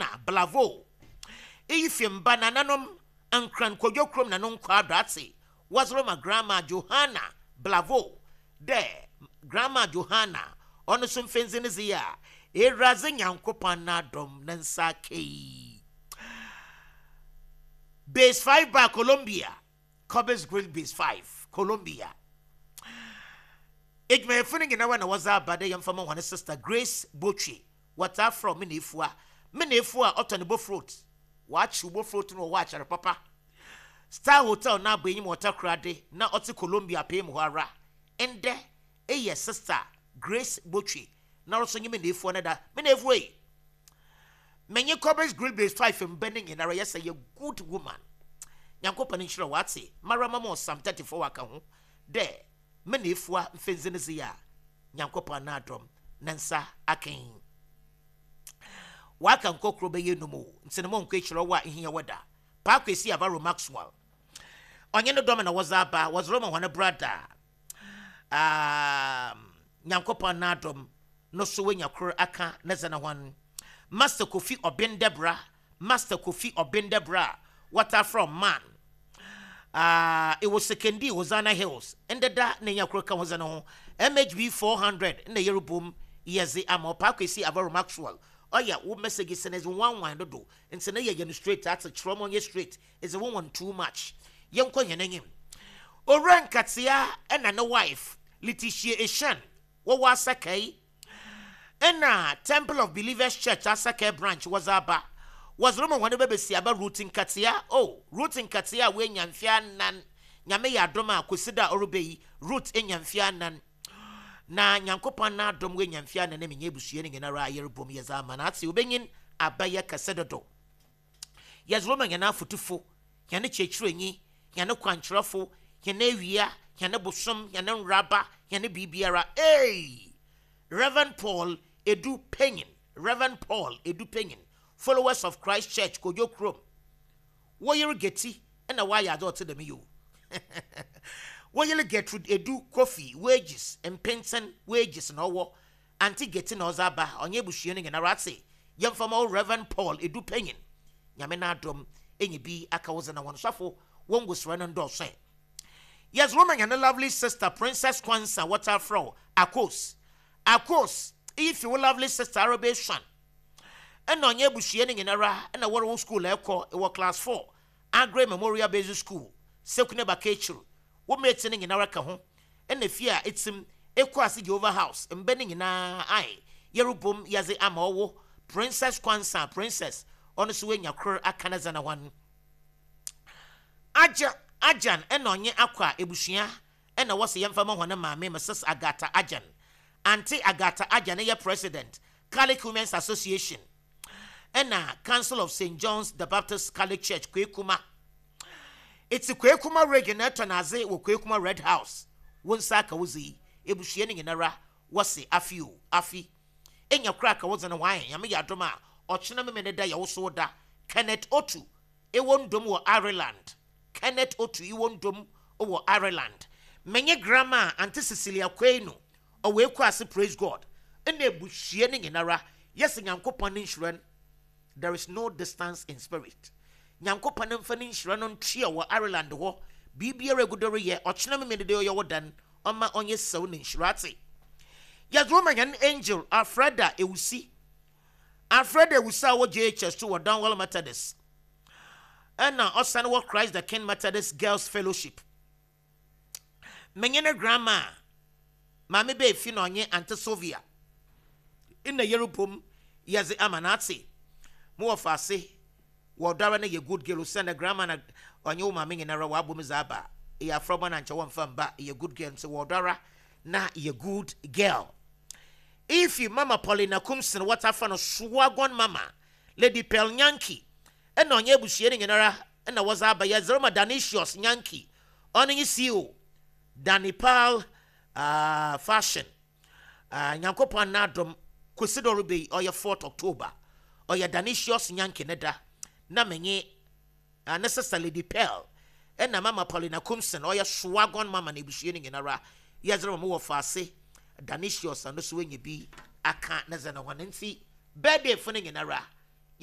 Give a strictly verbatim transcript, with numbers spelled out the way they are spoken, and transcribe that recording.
Johanna Blavo. If you bananum and cran koyokrum nanon quadrate was Roma Grandma Johanna Blavo. There, Grandma Johanna on some fence in his ear. A razing yankopana dom nansa key. Base five by Columbia. Cobbers Grill Base five, Columbia. It may finish in a was our body and from one sister Grace Bochi. What are from Minifua? Minifua autumnable fruit. Watch you fruit no watch at papa. Star Hotel now bringing water crade, now Otto Columbia pay muhara. And there, a yes, sister Grace Bochi. Now also you mean if one another, Minifway. Many Cobbers Grill Base five and bending in a yes, a good woman. Yanko Peninsula Watsi, Maramamo some thirty four account. There, many four fenzinizia. Yanko Panadrom, Nansa Akin. Wakan Kokro be no more. Cinnamon Quachua wa in here weather. Park we see a Barrow Maxwell. Onyeno Domina was Abba, was Roman one a brother. Um, Yanko Panadrom, no sewing your cur aka, Nezana one. Master Kofi or Ben Debra, Master Kofi or Ben Debra. What are from man? Ah, uh, it was Sekendi Hosanna Hills, and the da Nanya Croca was an home. M H B four hundred in the Yerubum, yes, the Amo Park, we see Avaro Maxwell. Oh, yeah, what messages and as one wine to do. And Senaya straight, that's a trauma on your street. Is a woman too much. Young Koyan him. Oran Katsia and a wife, Letitia Eshan, what was Sake? And uh, Temple of Believers Church, Asake branch was Abba. Was Roman one baby see about rooting Katia? Oh, rooting Katia when Yanfian nan Yamea Doma Kusida Orubei, root in Yanfian nan Na Yankopana Dom when Yanfian and Nemi Yebushing in a rare boom Yazamanatsi, Ubingin, Abaya Casedo. Yes, Roman enough for two four, Yaniche Tringy, Yano Quantrafo, Yanavia, Yanabusum, Yanan Rabba, Yanabibiara, eh! Reverend Paul Edu Pennin, Reverend Paul Edu Pennin. Followers of Christ Church, Koyo Chrome. What you getty, and a wire daughter to you. What you get through edu coffee, wages, and pension, wages, and all, anti getting Ozaba, on your bushining and a ratse. Young from old Reverend Paul Edu Pennin. Yamena drum, any be a cause and a one shuffle, one was running door say. Yes, Roman and a lovely sister, Princess Kwanza, what are fro, of course. Of course, if you lovely sister, Arabian son. And on your bushianing in a ra and a world school echo, it was class four. Agre Memorial Basic School, Silkuneba Kachel, what made sending in our home, and the fear it's him, Equasi over house, and bending in our eye, Yerubum Yazi Amo, Princess Kwanza, Princess, on the swing your cur Akanazana one. Aja, Ajan, and on your aqua, Ebushia, and I was a young family one of my Missus Agata Ajan, Auntie Agata Ajan, your president, Catholic Women's Association. And now, Council of Saint John's the Baptist Catholic Church, Kwekuma. It's a Kwekuma region, Tanaze, or Kwekuma Red House. One saka wuzi, Ebushianing in a ra, was a few, afi. In your cracker was an a wine, Yamia Doma, or Chinamida also da, Kenneth Otu, it won't dum or Ireland. Kenneth Otu, you won't dum or Ireland. Many grandma, Auntie Cecilia Queno, or we quasi praise God. And they bushianing in a ra, yes, in Yanko Panishren. There is no distance in spirit. Nyanko panem finish run on Chia or Ireland war. Be be a regular year or Chinam made the oyo done on my own yes so in Shirati. Yes, woman and angel, Alfreda, it will see. Alfreda will saw what J H S to or down well Methodist. And now, us son what Christ the King Methodist Girls Fellowship. Mengena grandma, Mammy Bay Finonye Ante Sovia. In the Yerupum, Yazi Amanatsi. More of us say, well, Darren, a good girl who send a grandma on your mammy in a rawabu mizaba. A from one and one from back, a good girl, so Waldara, na a good girl. If you Mama Paulina Kumson, what I found a swagon mama, Lady Pel Yankee, and on your bushiering in a and I was up by Yazoma Danishos Yankee, on his you, Danny Pal, uh, fashion, uh, Yankopan Nadrum, Kusidorube, or your fourth October. Or your Danishos Yankee Neda, Namenye, a necessarily the Pearl, and a Mama Paulina Kumson, or your swagon mamma negotiating in a ra, Yazra more fase, Danishos and the swing be, I can't Nazana one and see, bad day funning in a ra.